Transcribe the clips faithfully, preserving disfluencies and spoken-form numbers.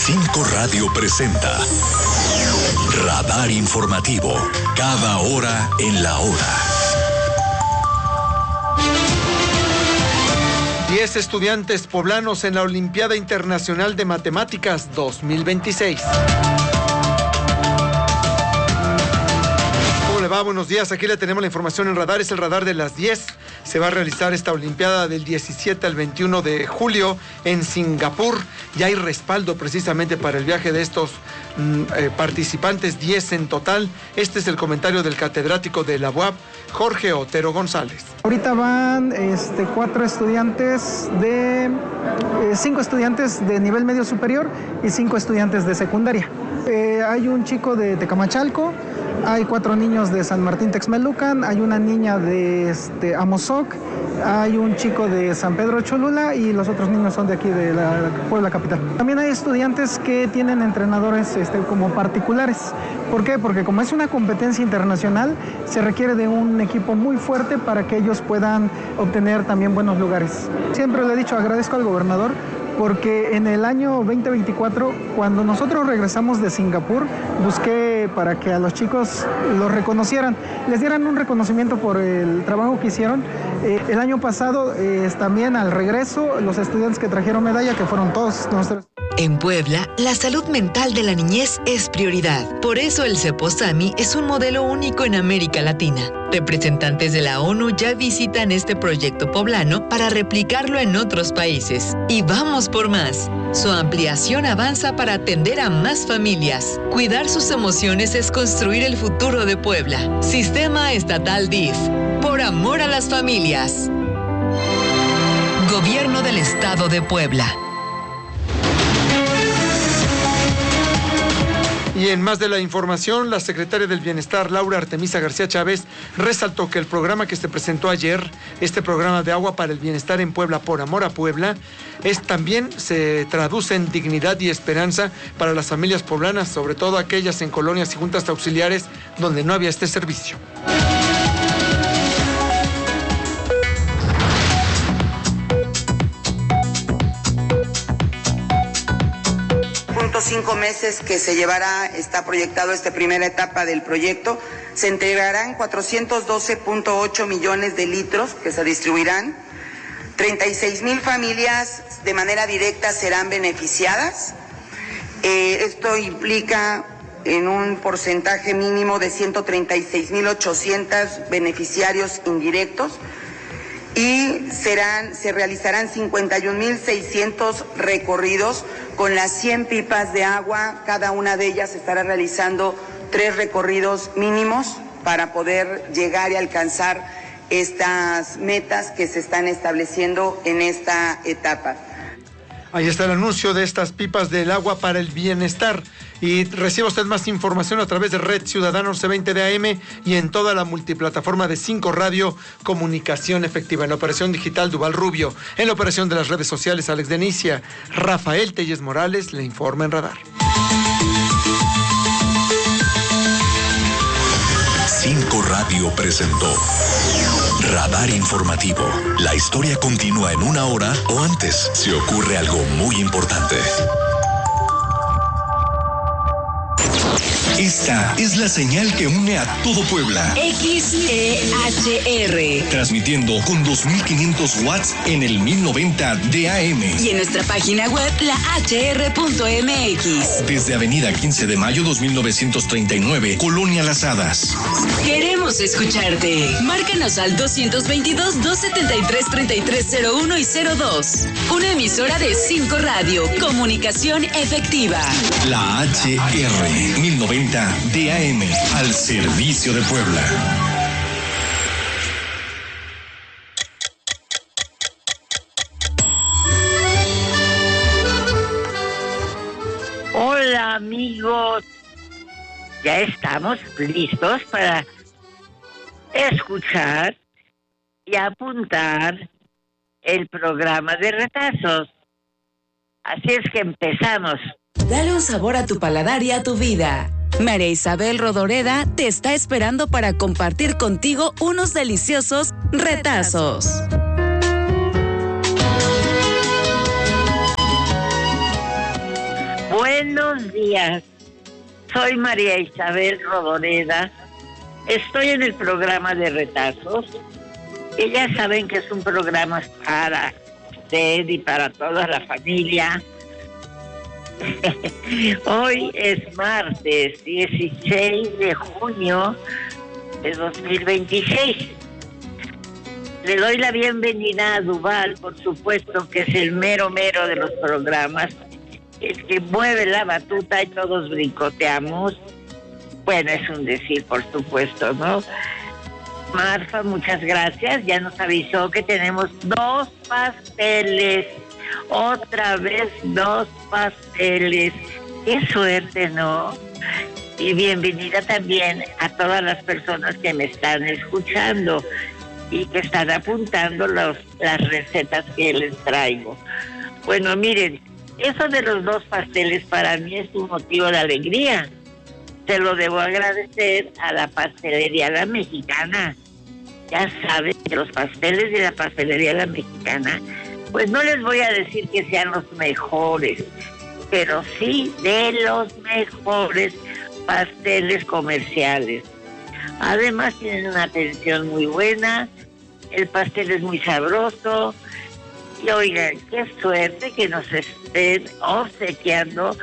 cinco Radio presenta Radar Informativo, cada hora en la hora. Diez estudiantes poblanos en la Olimpiada Internacional de Matemáticas dos mil veintiséis. ¿Cómo le va? Buenos días. Aquí le tenemos la información en Radar. Es el Radar de las diez. Se va a realizar esta Olimpiada del diecisiete al veintiuno de julio en Singapur. Ya hay respaldo precisamente para el viaje de estos mm, eh, participantes, diez en total. Este es el comentario del catedrático de la U A P, Jorge Otero González. Ahorita van este, cuatro estudiantes de, eh, cinco estudiantes de nivel medio superior y cinco estudiantes de secundaria. Eh, hay un chico de Tecamachalco, hay cuatro niños de San Martín Texmelucan, hay una niña de este, Amozoc, hay un chico de San Pedro Cholula y los otros niños son de aquí de la Puebla capital. También hay estudiantes que tienen entrenadores este, como particulares. ¿Por qué? Porque como es una competencia internacional, se requiere de un equipo muy fuerte para que ellos puedan obtener también buenos lugares. Siempre le he dicho, agradezco al gobernador, porque en el año veinte veinticuatro, cuando nosotros regresamos de Singapur, busqué para que a los chicos los reconocieran, les dieran un reconocimiento por el trabajo que hicieron. Eh, el año pasado, eh, también al regreso, los estudiantes que trajeron medalla, que fueron todos nuestros. En Puebla, la salud mental de la niñez es prioridad. Por eso el Ceposami es un modelo único en América Latina. Representantes de la ONU ya visitan este proyecto poblano para replicarlo en otros países. Y vamos por más. Su ampliación avanza para atender a más familias. Cuidar sus emociones es construir el futuro de Puebla. Sistema Estatal D I F. Por amor a las familias. Gobierno del Estado de Puebla. Y en más de la información, la secretaria del Bienestar, Laura Artemisa García Chávez, resaltó que el programa que se presentó ayer, este programa de Agua para el Bienestar en Puebla, por amor a Puebla, es también se traduce en dignidad y esperanza para las familias poblanas, sobre todo aquellas en colonias y juntas auxiliares donde no había este servicio. Cinco meses que se llevará, está proyectado esta primera etapa del proyecto, se entregarán cuatrocientos doce punto ocho millones de litros que se distribuirán, treinta y seis mil familias de manera directa serán beneficiadas. Eh, esto implica en un porcentaje mínimo de ciento treinta y seis mil ochocientos beneficiarios indirectos, y serán, se realizarán cincuenta y un mil seiscientos recorridos con las cien pipas de agua. Cada una de ellas estará realizando tres recorridos mínimos para poder llegar y alcanzar estas metas que se están estableciendo en esta etapa. Ahí está el anuncio de estas pipas del agua para el bienestar. Y reciba usted más información a través de Red Ciudadana once veinte de A M y en toda la multiplataforma de cinco Radio, Comunicación Efectiva. En la operación digital, Duval Rubio. En la operación de las redes sociales, Alex Denicia. Rafael Telles Morales le informa en Radar. cinco Radio presentó Radar Informativo. La historia continúa en una hora o antes si ocurre algo muy importante. Esta es la señal que une a todo Puebla. X E H R. Transmitiendo con dos mil quinientos watts en el mil noventa de A M. Y en nuestra página web, la H R punto M X. Desde Avenida quince de mayo dos mil novecientos treinta y nueve, Colonia Las Hadas. Queremos escucharte. Márcanos al dos dos dos, dos siete tres, tres tres cero uno y cero dos. Una emisora de cinco Radio. Comunicación efectiva. La H R mil noventa de A M, al servicio de Puebla. Hola amigos, ya estamos listos para escuchar y apuntar el programa de retazos. Así es que empezamos. Dale un sabor a tu paladar y a tu vida. María Isabel Rodoreda te está esperando para compartir contigo unos deliciosos retazos. Bueno, Buenos días. Soy María Isabel Rodoreda. Estoy en el programa de Retazos, que ya saben que es un programa para usted y para toda la familia. Hoy es martes dieciséis de junio de dos mil veintiséis. Le doy la bienvenida a Duval, por supuesto, que es el mero mero de los programas, el que mueve la batuta y todos brincoteamos. Bueno, es un decir, por supuesto, ¿no? Marfa, muchas gracias. Ya nos avisó que tenemos dos pasteles. Otra vez dos pasteles. Qué suerte, ¿no? Y bienvenida también a todas las personas que me están escuchando y que están apuntando los, las recetas que les traigo. Bueno, miren, eso de los dos pasteles para mí es un motivo de alegría. Se lo debo agradecer a la pastelería La Mexicana. Ya saben que los pasteles de la pastelería La Mexicana, pues no les voy a decir que sean los mejores, pero sí de los mejores pasteles comerciales. Además tienen una atención muy buena, el pastel es muy sabroso y oigan, qué suerte que nos estén obsequiando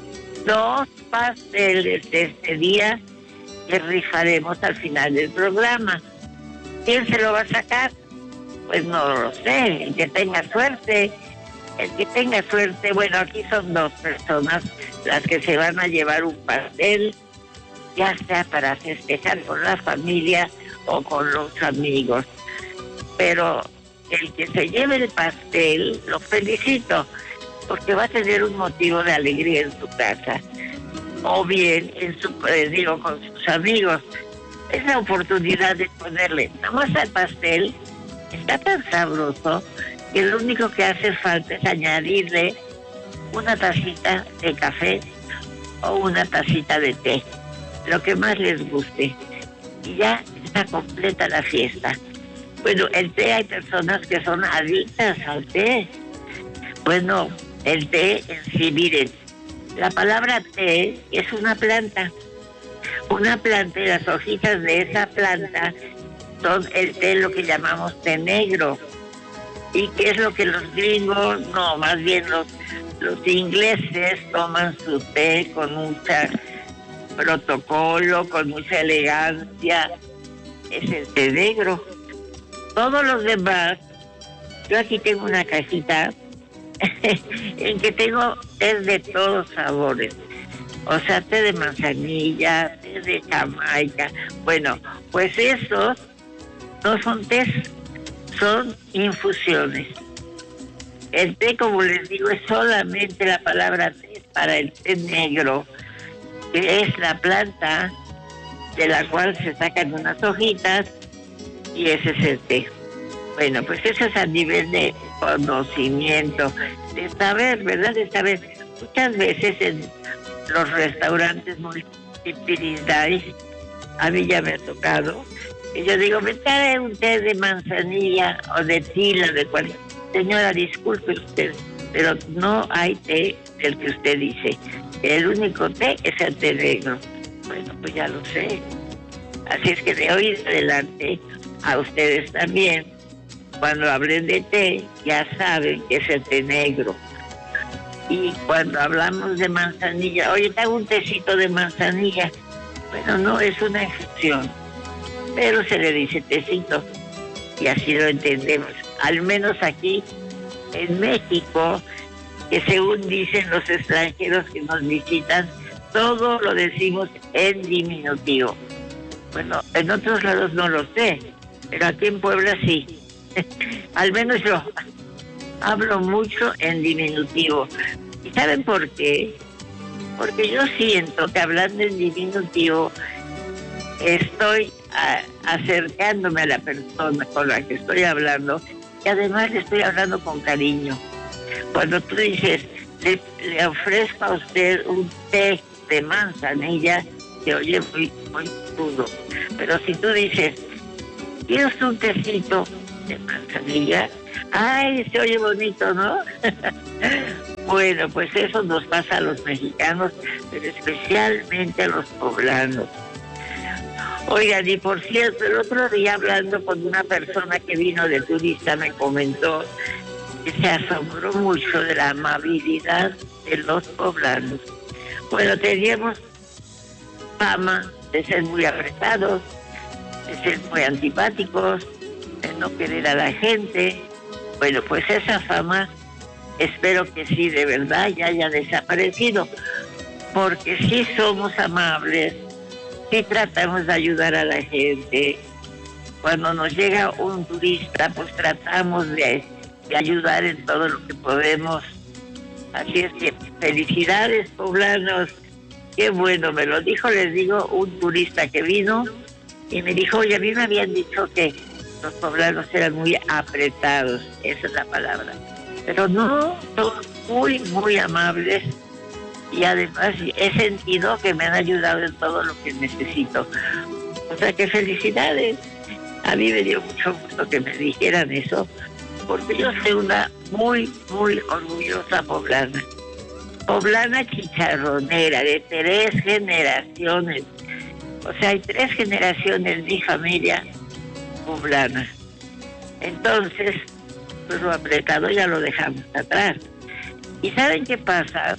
dos pasteles de este día que rifaremos al final del programa. ¿Quién se lo va a sacar? Pues no lo sé, el que tenga suerte, el que tenga suerte. Bueno, aquí son dos personas las que se van a llevar un pastel, ya sea para festejar con la familia o con los amigos. Pero el que se lleve el pastel, lo felicito, porque va a tener un motivo de alegría en su casa, o bien en su, eh, digo, con sus amigos. Es la oportunidad de ponerle nomás al pastel. Está tan sabroso que lo único que hace falta es añadirle una tacita de café o una tacita de té, lo que más les guste, y ya está completa la fiesta. Bueno, el té, hay personas que son adictas al té. Bueno, el té en sí, miren, la palabra té es una planta, una planta, y las hojitas de esa planta son el té, lo que llamamos té negro. ¿Y qué es lo que los gringos, no, más bien los, los ingleses toman su té con mucha protocolo, con mucha elegancia? Es el té negro. Todos los demás, yo aquí tengo una cajita en que tengo té de todos sabores. O sea, té de manzanilla, té de Jamaica. Bueno, pues esos no son tés, son infusiones. El té, como les digo, es solamente la palabra té para el té negro, que es la planta de la cual se sacan unas hojitas, y ese es el té. Bueno, pues eso es a nivel de conocimiento, de saber, ¿verdad? De saber. Muchas veces en los restaurantes multiplicadores, a mí ya me ha tocado, y yo digo, me trae un té de manzanilla o de tila, de cual. Señora, disculpe usted, pero no hay té del que usted dice. El único té es el té negro. Bueno, pues ya lo sé. Así es que de hoy en adelante, a ustedes también, cuando hablen de té, ya saben que es el té negro. Y cuando hablamos de manzanilla, oye, te hago un tecito de manzanilla. Bueno, no, es una infusión, pero se le dice tecito, y así lo entendemos. Al menos aquí en México, que según dicen los extranjeros que nos visitan, todo lo decimos en diminutivo. Bueno, en otros lados no lo sé, pero aquí en Puebla sí. Al menos yo hablo mucho en diminutivo. ¿Y saben por qué? Porque yo siento que hablando en diminutivo estoy a, acercándome a la persona con la que estoy hablando, y además le estoy hablando con cariño. Cuando tú dices, le, le ofrezco a usted un té de manzanilla, se oye muy, muy crudo. Pero si tú dices, ¿quieres un tecito de manzanilla? Ay, se oye bonito, ¿no? Bueno, pues eso nos pasa a los mexicanos, pero especialmente a los poblanos. Oigan, y por cierto, el otro día hablando con una persona que vino de turista me comentó que se asombró mucho de la amabilidad de los poblanos. Bueno, teníamos fama de ser muy apretados, de ser muy antipáticos, de no querer a la gente. Bueno, pues esa fama espero que sí, de verdad, ya haya desaparecido, porque sí somos amables, sí tratamos de ayudar a la gente. Cuando nos llega un turista, pues tratamos de, de ayudar en todo lo que podemos. Así es que felicidades, poblanos. Qué bueno, me lo dijo, les digo, un turista que vino y me dijo, oye, a mí me habían dicho que los poblanos eran muy apretados, esa es la palabra. Pero no, son muy, muy amables y además he sentido que me han ayudado en todo lo que necesito. O sea que felicidades. A mí me dio mucho gusto que me dijeran eso, porque yo soy una muy, muy orgullosa poblana. Poblana chicharronera, de tres generaciones. O sea, hay tres generaciones de mi familia poblana. Entonces, pues lo apretado ya lo dejamos atrás. ¿Y saben qué pasa?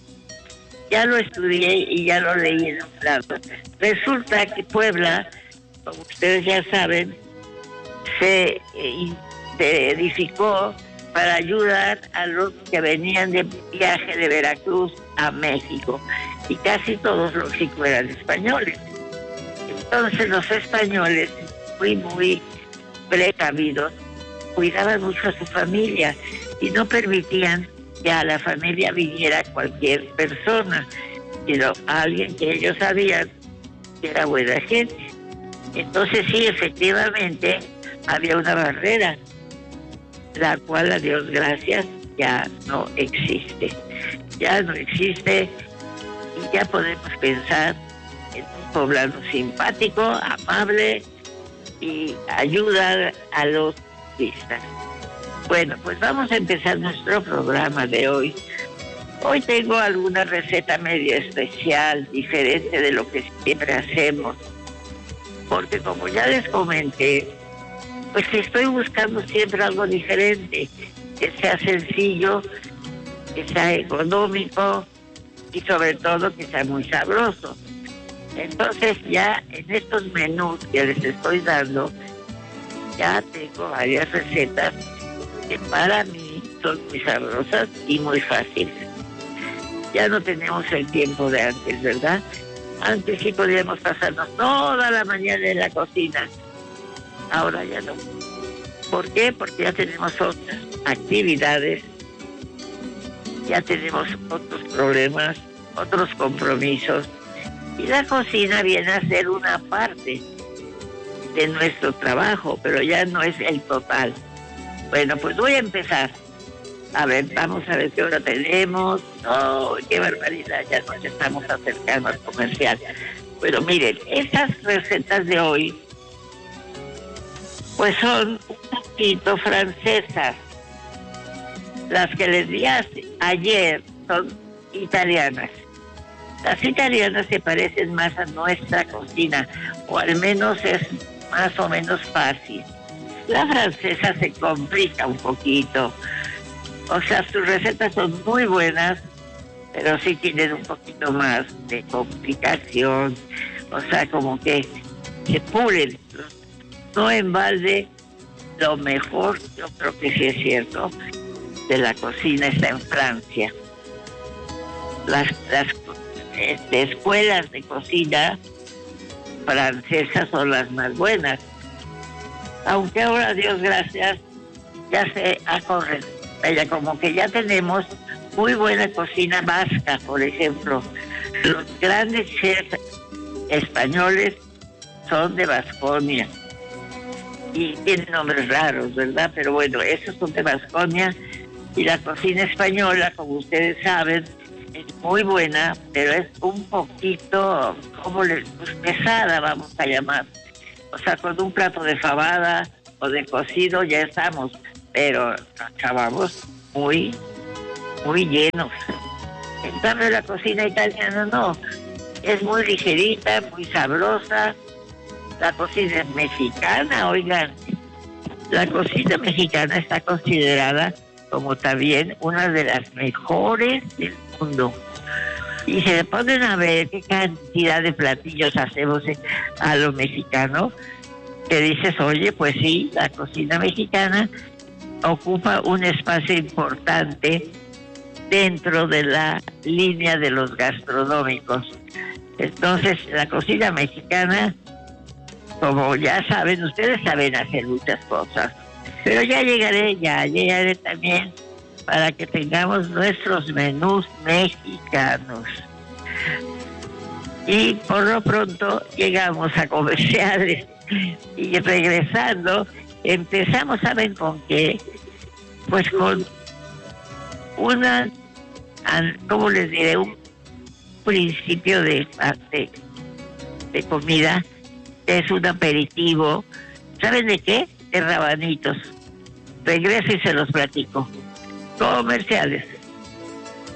Ya lo estudié y ya lo leí en un lado. Resulta que Puebla, como ustedes ya saben, se, eh, se edificó para ayudar a los que venían de viaje de Veracruz a México. Y casi todos los chicos eran españoles. Entonces los españoles, muy, muy precavidos, cuidaban mucho a su familia y no permitían que a la familia viniera cualquier persona, sino a alguien que ellos sabían que era buena gente. Entonces sí, efectivamente, había una barrera, la cual, a Dios gracias, ya no existe. Ya no existe y ya podemos pensar en un poblano simpático, amable y ayudar a los turistas. Bueno, pues vamos a empezar nuestro programa de hoy. Hoy tengo alguna receta medio especial, diferente de lo que siempre hacemos, porque como ya les comenté, pues estoy buscando siempre algo diferente, que sea sencillo, que sea económico y sobre todo que sea muy sabroso. Entonces ya en estos menús que les estoy dando, ya tengo varias recetas que para mí son muy sabrosas y muy fáciles. Ya no tenemos el tiempo de antes, ¿verdad? Antes sí podíamos pasarnos toda la mañana en la cocina. Ahora ya no. ¿Por qué? Porque ya tenemos otras actividades, ya tenemos otros problemas, otros compromisos. Y la cocina viene a ser una parte de nuestro trabajo, pero ya no es el total. Bueno, pues voy a empezar. A ver, vamos a ver qué hora tenemos. ¡Oh, qué barbaridad! Ya nos estamos acercando al comercial. Bueno, miren, estas recetas de hoy pues son un poquito francesas. Las que les di ayer son italianas. Las italianas se parecen más a nuestra cocina, o al menos es más o menos fácil. La francesa se complica un poquito. O sea, sus recetas son muy buenas, pero sí tienen un poquito más de complicación. O sea, como que se pulen. No en balde, lo mejor, yo creo que sí es cierto, de la cocina está en Francia. Las, las este, escuelas de cocina francesas son las más buenas. Aunque ahora, Dios gracias, ya se ha corregido. Como que ya tenemos muy buena cocina vasca, por ejemplo. Los grandes chefs españoles son de Baskonia. Y tienen nombres raros, ¿verdad? Pero bueno, esos son de Baskonia. Y la cocina española, como ustedes saben, es muy buena, pero es un poquito, como les, pues pesada, vamos a llamar. O sea, con un plato de fabada o de cocido ya estamos, pero acabamos muy, muy llenos. En cambio, la cocina italiana no, es muy ligerita, muy sabrosa. La cocina mexicana, oigan, la cocina mexicana está considerada como también una de las mejores del mundo. Y se ponen a ver qué cantidad de platillos hacemos a lo mexicano, que dices, oye, pues sí, la cocina mexicana ocupa un espacio importante dentro de la línea de los gastronómicos. Entonces, la cocina mexicana, como ya saben, ustedes saben hacer muchas cosas, pero ya llegaré, ya llegaré también para que tengamos nuestros menús mexicanos. Y por lo pronto llegamos a comerciales y regresando empezamos, ¿saben con qué? Pues con una, ¿cómo les diré? Un principio de, de, de comida, que es un aperitivo. ¿Saben de qué? De rabanitos. Regreso y se los platico. Comerciales.